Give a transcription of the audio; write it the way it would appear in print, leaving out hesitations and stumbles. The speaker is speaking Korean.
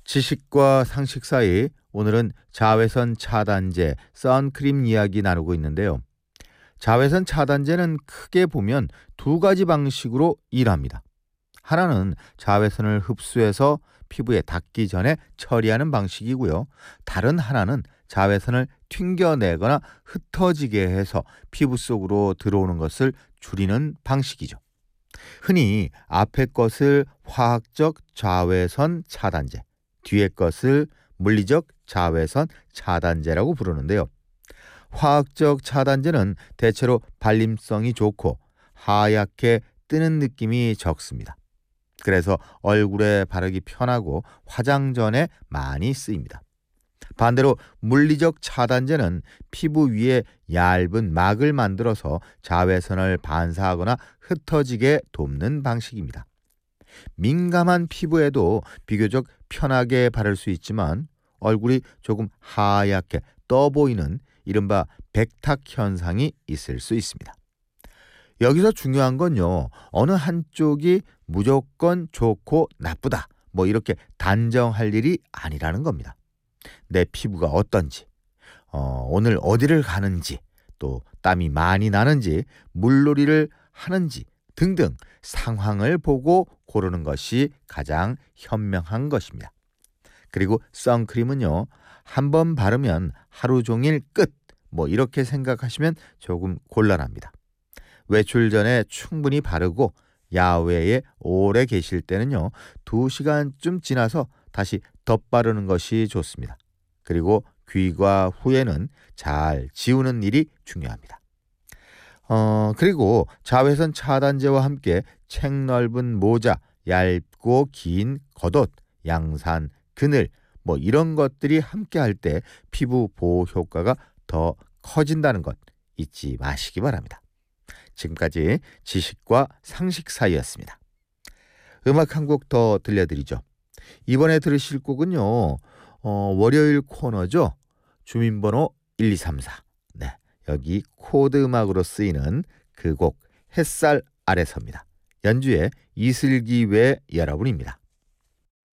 지식과 상식 사이 오늘은 자외선 차단제, 선크림 이야기 나누고 있는데요. 자외선 차단제는 크게 보면 두 가지 방식으로 일합니다. 하나는 자외선을 흡수해서 피부에 닿기 전에 처리하는 방식이고요. 다른 하나는 자외선을 튕겨내거나 흩어지게 해서 피부 속으로 들어오는 것을 줄이는 방식이죠. 흔히 앞에 것을 화학적 자외선 차단제, 뒤에 것을 물리적 자외선 차단제라고 부르는데요. 화학적 차단제는 대체로 발림성이 좋고 하얗게 뜨는 느낌이 적습니다. 그래서 얼굴에 바르기 편하고 화장 전에 많이 쓰입니다. 반대로 물리적 차단제는 피부 위에 얇은 막을 만들어서 자외선을 반사하거나 흩어지게 돕는 방식입니다. 민감한 피부에도 비교적 편하게 바를 수 있지만 얼굴이 조금 하얗게 떠 보이는 이른바 백탁 현상이 있을 수 있습니다. 여기서 중요한 건요, 어느 한쪽이 무조건 좋고 나쁘다, 이렇게 단정할 일이 아니라는 겁니다. 내 피부가 어떤지, 오늘 어디를 가는지, 또 땀이 많이 나는지, 물놀이를 하는지 등등 상황을 보고 고르는 것이 가장 현명한 것입니다. 그리고 선크림은요, 한 번 바르면 하루 종일 끝, 이렇게 생각하시면 조금 곤란합니다. 외출 전에 충분히 바르고 야외에 오래 계실 때는요, 2시간쯤 지나서 다시 덧바르는 것이 좋습니다. 그리고 귀가 후에는 잘 지우는 일이 중요합니다. 그리고 자외선 차단제와 함께 책 넓은 모자, 얇고 긴 겉옷, 양산, 그늘 이런 것들이 함께 할 때 피부 보호 효과가 더 커진다는 것 잊지 마시기 바랍니다. 지금까지 지식과 상식 사이였습니다. 음악 한 곡 더 들려드리죠. 이번에 들으실 곡은요, 월요일 코너죠. 주민번호 1234. 네, 여기 코드 음악으로 쓰이는 그 곡 햇살 아래서입니다. 연주의 이슬기 외 여러분입니다.